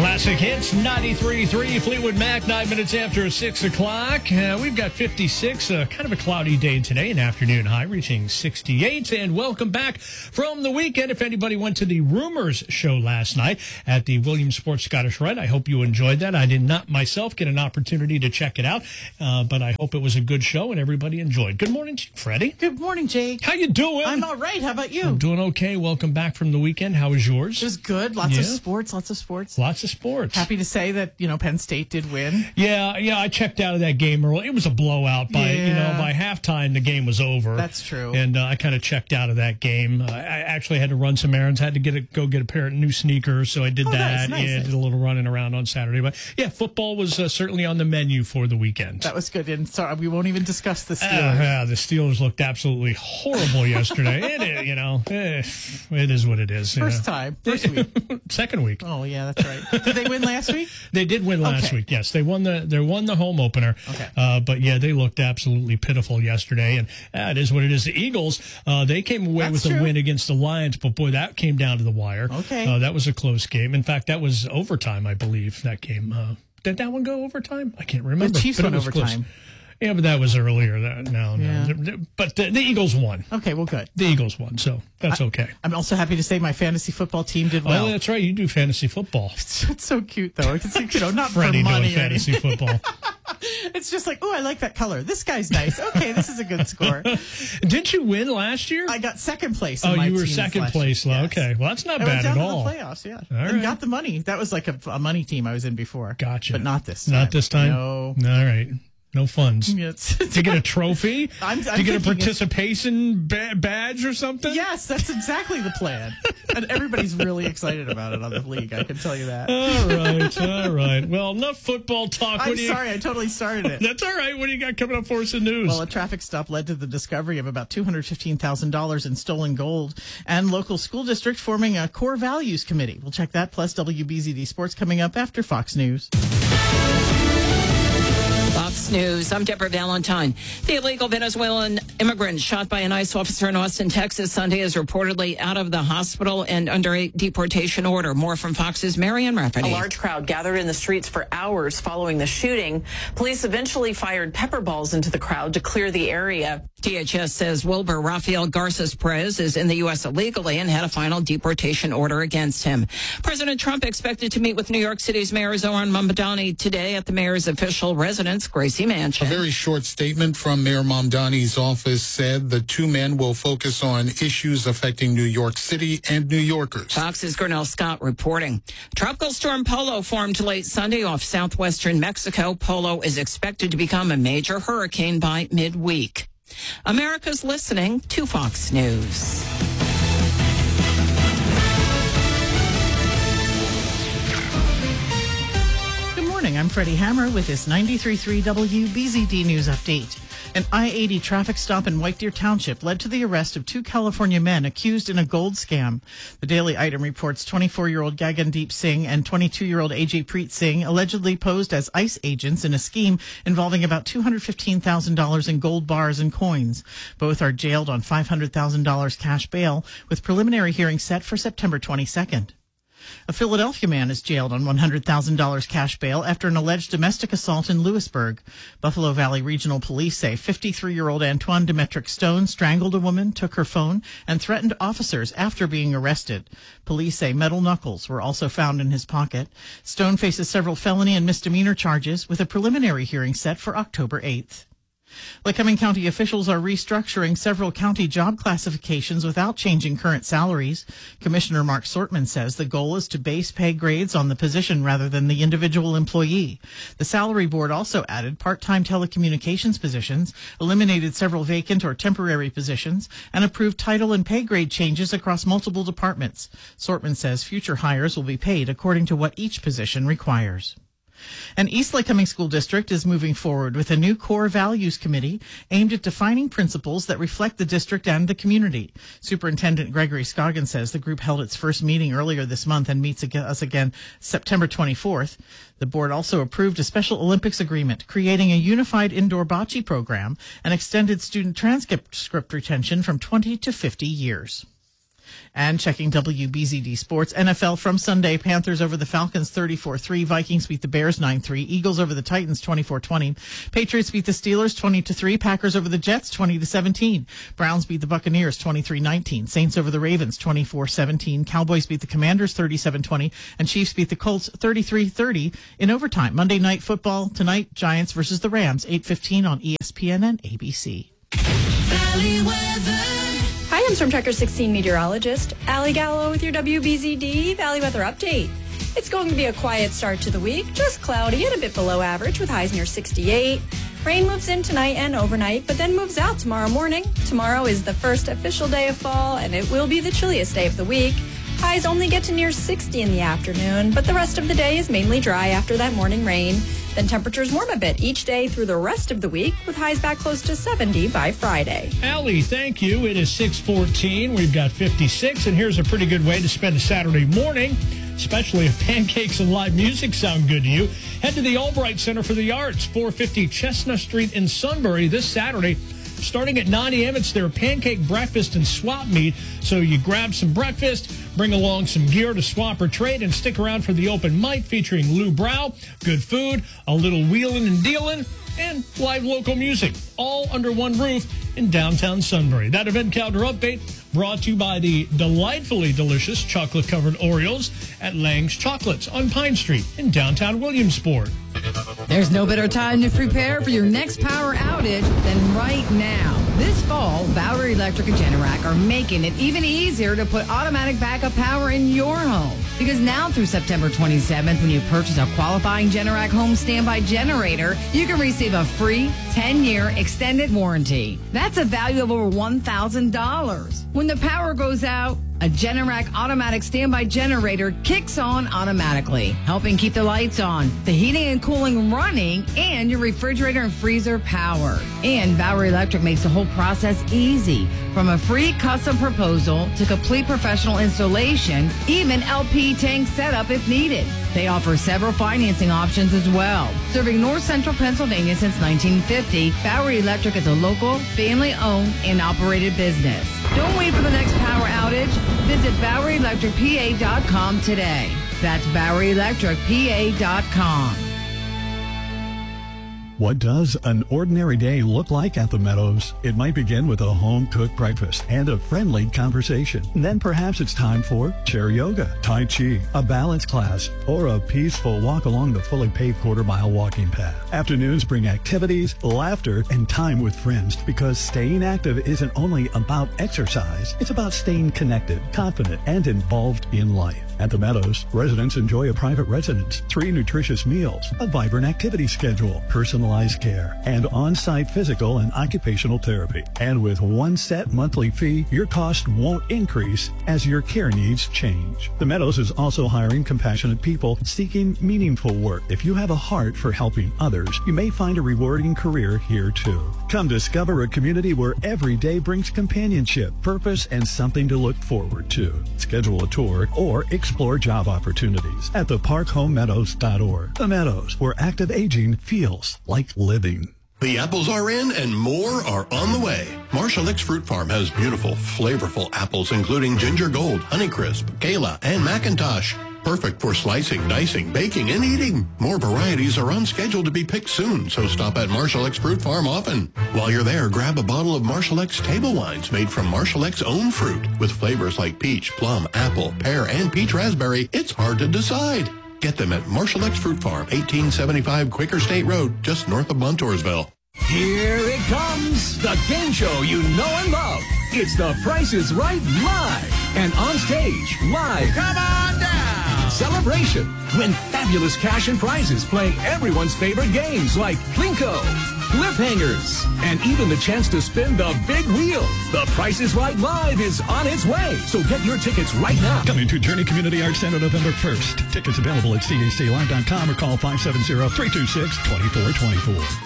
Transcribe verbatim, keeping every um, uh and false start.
Classic Hits, ninety-three point three, Fleetwood Mac, nine minutes after six o'clock. Uh, we've got fifty-six, uh, kind of a cloudy day today, an afternoon high reaching sixty-eight. And welcome back from the weekend. If anybody went to the Rumors show last night at the Williams Sports Scottish Rite, I hope you enjoyed that. I did not myself get an opportunity to check it out, uh, but I hope it was a good show and everybody enjoyed. Good morning, Freddie. Good morning, Jake. How you doing? I'm all right. How about you? I'm doing okay. Welcome back from the weekend. How was yours? It was good. Lots Yeah. of sports. Lots of sports. Lots of sports. Happy to say that, you know, Penn State did win. Yeah, yeah, I checked out of that game early. It was a blowout. By Yeah. you know, by halftime, the game was over. That's true. And uh, I kind of checked out of that game. Uh, I actually had to run some errands. Had to get a, go get a pair of new sneakers, so I did Oh, that. nice, nice, yeah, nice. did a little running around on Saturday. But yeah, football was uh, certainly on the menu for the weekend. That was good. And sorry, we won't even discuss the Uh, Steelers. yeah, the Steelers looked absolutely horrible yesterday. It is, you know, eh, it is what it is. you First know. time. First week. Second week. Oh, yeah, that's right. Did they win last week? They did win last Okay. week. Yes, they won the they won the home opener. Okay. Uh, but yeah, they looked absolutely pitiful yesterday, and uh, it is what it is. The Eagles, uh, they came away That's with a true. win against the Lions, but boy, that came down to the wire. Okay. Uh, that was a close game. In fact, that was overtime, I believe. That game. Uh, did that one go overtime? I can't remember. The Chiefs but it went was close. overtime. Yeah, but that was earlier. That, no, no. Yeah. The- the- But the, the Eagles won. Okay, well, good. The Eagles won, so that's okay. I'm also happy to say my fantasy football team did well. Oh, that's right. You do fantasy football. It's so cute, though. It's like, you know, not Freddie for money doing or anything. fantasy football. It's just like, oh, I like that color. This guy's nice. Okay, this is a good score. Didn't you win last year? I got second place in Oh, my you were teams second last place. year. Well, Yes. Okay, well that's not I bad went down at to all. the playoffs, yeah. All and right. got the money. That was like a, a money team I was in before. Gotcha. But not this time. Not this time. No. All right. No funds. It's, Did you get a trophy? I'm- I'm Did you get a thinking it's- participation ba- badge or something? yes, that's exactly the plan. And everybody's really excited about it on the league, I can tell you that. All right. All right. Well, enough football talk. I'm What do you- sorry, I totally started it. That's all right. What do you got coming up for us in news? Well, a traffic stop led to the discovery of about two hundred fifteen thousand dollars in stolen gold, and local school district forming a core values committee. We'll check that, plus W B Z D Sports coming up after Fox News. Fox News. I'm Deborah Valentine. The illegal Venezuelan immigrant shot by an ICE officer in Austin, Texas Sunday is reportedly out of the hospital and under a deportation order. More from Fox's Marianne Rafferty. A large crowd gathered in the streets for hours following the shooting. Police eventually fired pepper balls into the crowd to clear the area. D H S says Wilbur Rafael Garces Perez is in the U S illegally and had a final deportation order against him. President Trump expected to meet with New York City's Mayor Zohran Mamdani today at the mayor's official residence, Gracie Mansion. A very short statement from Mayor Mamdani's office said the two men will focus on issues affecting New York City and New Yorkers. Fox's Gurnell Scott reporting. Tropical storm Polo formed late Sunday off southwestern Mexico. Polo is expected to become a major hurricane by midweek. America's listening to Fox News. Good morning. I'm Freddie Hammer with this ninety-three point three W B Z D News Update. An I eighty traffic stop in White Deer Township led to the arrest of two California men accused in a gold scam. The Daily Item reports twenty-four-year-old Gagandeep Singh and twenty-two-year-old A J Preet Singh allegedly posed as ICE agents in a scheme involving about two hundred fifteen thousand dollars in gold bars and coins. Both are jailed on five hundred thousand dollars cash bail, with preliminary hearing set for September twenty-second. A Philadelphia man is jailed on one hundred thousand dollars cash bail after an alleged domestic assault in Lewisburg. Buffalo Valley Regional Police say fifty-three-year-old Antoine Demetric Stone strangled a woman, took her phone, and threatened officers after being arrested. Police say metal knuckles were also found in his pocket. Stone faces several felony and misdemeanor charges, with a preliminary hearing set for October eighth. Lycoming County officials are restructuring several county job classifications without changing current salaries. Commissioner Mark Sortman says the goal is to base pay grades on the position rather than the individual employee. The salary board also added part-time telecommunications positions, eliminated several vacant or temporary positions, and approved title and pay grade changes across multiple departments. Sortman says future hires will be paid according to what each position requires. An East Lycoming School District is moving forward with a new core values committee aimed at defining principles that reflect the district and the community. Superintendent Gregory Scoggin says the group held its first meeting earlier this month and meets ag- us again September twenty-fourth. The board also approved a Special Olympics agreement, creating a unified indoor bocce program and extended student transcript script retention from twenty to fifty years. And checking W B Z D Sports, N F L from Sunday, Panthers over the Falcons thirty-four three, Vikings beat the Bears nine three, Eagles over the Titans twenty-four twenty, Patriots beat the Steelers twenty to three, Packers over the Jets twenty to seventeen, Browns beat the Buccaneers twenty-three nineteen, Saints over the Ravens twenty-four seventeen, Cowboys beat the Commanders thirty-seven twenty, and Chiefs beat the Colts thirty-three thirty in overtime. Monday Night Football tonight, Giants versus the Rams, eight fifteen on E S P N and A B C. Valley weather. Hi, I'm Storm Tracker sixteen meteorologist Allie Gallo with your W B Z D Valley Weather Update. It's going to be a quiet start to the week, just cloudy and a bit below average with highs near sixty-eight. Rain moves in tonight and overnight, but then moves out tomorrow morning. Tomorrow is the first official day of fall, and it will be the chilliest day of the week. Highs only get to near sixty in the afternoon, but the rest of the day is mainly dry after that morning rain. Then temperatures warm a bit each day through the rest of the week, with highs back close to seventy by Friday. Allie, thank you. It is six fourteen. We've got fifty-six, and here's a pretty good way to spend a Saturday morning, especially if pancakes and live music sound good to you. Head to the Albright Center for the Arts, four fifty Chestnut Street in Sunbury this Saturday. Starting at nine a.m., it's their pancake breakfast and swap meet. So you grab some breakfast, bring along some gear to swap or trade, and stick around for the open mic featuring Lou Brow, good food, a little wheeling and dealing, and live local music, all under one roof in downtown Sunbury. That event calendar update brought to you by the delightfully delicious chocolate-covered Oreos at Lang's Chocolates on Pine Street in downtown Williamsport. There's no better time to prepare for your next power outage than right now. This fall, Bowery Electric and Generac are making it even easier to put automatic backup power in your home. Because now through September twenty-seventh, when you purchase a qualifying Generac home standby generator, you can receive a free ten-year extended warranty. That's a value of over one thousand dollars. When the power goes out, a Generac automatic standby generator kicks on automatically, helping keep the lights on, the heating and cooling running, and your refrigerator and freezer powered. And Bowery Electric makes the whole process easy, from a free custom proposal to complete professional installation, even L P tank setup if needed. They offer several financing options as well. Serving North Central Pennsylvania since nineteen fifty, Bowery Electric is a local, family-owned and operated business. Don't wait for the next power outage. Visit Bowery Electric P A dot com today. That's Bowery Electric P A dot com. What does an ordinary day look like at the Meadows? It might begin with a home-cooked breakfast and a friendly conversation. Then perhaps it's time for chair yoga, tai chi, a balance class, or a peaceful walk along the fully paved quarter-mile walking path. Afternoons bring activities, laughter, and time with friends, because staying active isn't only about exercise. It's about staying connected, confident, and involved in life. At the Meadows, residents enjoy a private residence, three nutritious meals, a vibrant activity schedule, personalized care, and on-site physical and occupational therapy. And with one set monthly fee, your cost won't increase as your care needs change. The Meadows is also hiring compassionate people seeking meaningful work. If you have a heart for helping others, you may find a rewarding career here too. Come discover a community where every day brings companionship, purpose, and something to look forward to. Schedule a tour or explore job opportunities at the park home meadows dot org. The Meadows, where active aging feels like living. The apples are in and more are on the way. Marshall X Fruit Farm has beautiful, flavorful apples including Ginger Gold, Honeycrisp, Gala, and Macintosh. Perfect for slicing, dicing, baking, and eating. More varieties are on schedule to be picked soon, so stop at Marshall X Fruit Farm often. While you're there, grab a bottle of Marshall X table wines made from Marshall X own fruit. With flavors like peach, plum, apple, pear, and peach raspberry, it's hard to decide. Get them at Marshall X Fruit Farm, eighteen seventy-five Quaker State Road, just north of Montoursville. Here it comes, the game show you know and love. It's The Price is Right Live. And on stage, live. Come on down. Celebration. Win fabulous cash and prizes playing everyone's favorite games like Plinko, Cliffhangers, and even the chance to spin the big wheel. The Price is Right Live is on its way. So get your tickets right now. Coming to Journey Community Arts Center November first. Tickets available at C A C live dot com or call five seven zero, three two six, two four two four.